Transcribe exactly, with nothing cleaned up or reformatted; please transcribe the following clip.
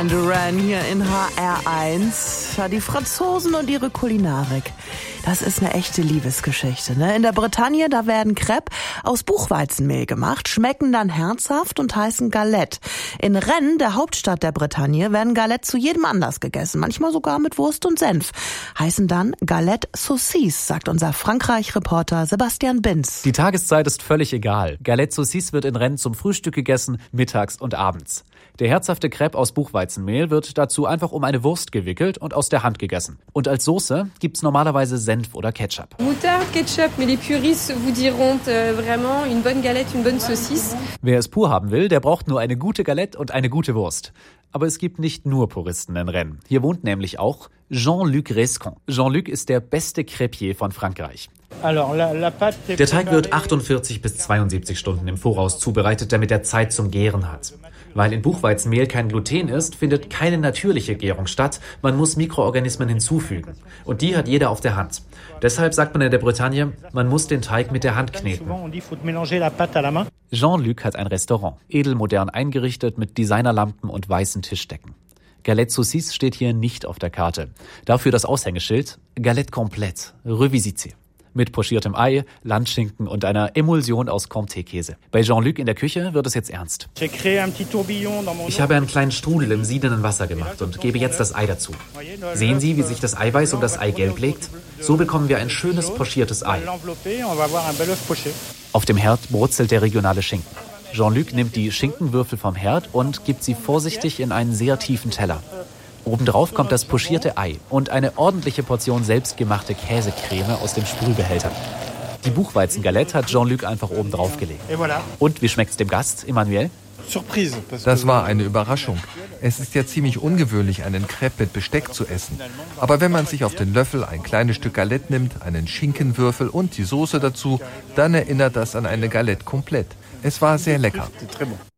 Duran Duran hier in H R eins. Ja, die Franzosen und ihre Kulinarik. Das ist eine echte Liebesgeschichte, ne? In der Bretagne, da werden Crêpes aus Buchweizenmehl gemacht, schmecken dann herzhaft und heißen Galette. In Rennes, der Hauptstadt der Bretagne, werden Galette zu jedem Anlass gegessen, manchmal sogar mit Wurst und Senf. Heißen dann Galette Saucisse, sagt unser Frankreich-Reporter Sebastian Binz. Die Tageszeit ist völlig egal. Galette Saucisse wird in Rennes zum Frühstück gegessen, mittags und abends. Der herzhafte Crêpe aus Buchweizenmehl wird dazu einfach um eine Wurst gewickelt und aus der Hand gegessen. Und als Soße gibt's normalerweise Senf oder Ketchup. Moutarde, Ketchup, mais les puristes vous diront euh, vraiment une bonne galette, une bonne saucisse. Wer es pur haben will, der braucht nur eine gute Galette und eine gute Wurst. Aber es gibt nicht nur Puristen in Rennes. Hier wohnt nämlich auch Jean-Luc Rescon. Jean-Luc ist der beste Crêpier von Frankreich. Der Teig wird achtundvierzig bis zweiundsiebzig Stunden im Voraus zubereitet, damit er Zeit zum Gären hat. Weil in Buchweizenmehl kein Gluten ist, findet keine natürliche Gärung statt. Man muss Mikroorganismen hinzufügen. Und die hat jeder auf der Hand. Deshalb sagt man in der Bretagne, man muss den Teig mit der Hand kneten. Jean-Luc hat ein Restaurant, edelmodern eingerichtet mit Designerlampen und weißen Tischdecken. Galette Saucisse steht hier nicht auf der Karte. Dafür das Aushängeschild Galette Complète, revisité. Mit pochiertem Ei, Landschinken und einer Emulsion aus Comté-Käse. Bei Jean-Luc in der Küche wird es jetzt ernst. Ich habe einen kleinen Strudel im siedenden Wasser gemacht und gebe jetzt das Ei dazu. Sehen Sie, wie sich das Eiweiß um das Eigelb legt? So bekommen wir ein schönes pochiertes Ei. Auf dem Herd brutzelt der regionale Schinken. Jean-Luc nimmt die Schinkenwürfel vom Herd und gibt sie vorsichtig in einen sehr tiefen Teller. Obendrauf kommt das pochierte Ei und eine ordentliche Portion selbstgemachte Käsecreme aus dem Sprühbehälter. Die Buchweizengalette hat Jean-Luc einfach oben drauf gelegt. Und wie schmeckt's dem Gast, Emmanuel? Das war eine Überraschung. Es ist ja ziemlich ungewöhnlich, einen Crêpe mit Besteck zu essen. Aber wenn man sich auf den Löffel ein kleines Stück Galette nimmt, einen Schinkenwürfel und die Soße dazu, dann erinnert das an eine Galette Complète. Es war sehr lecker.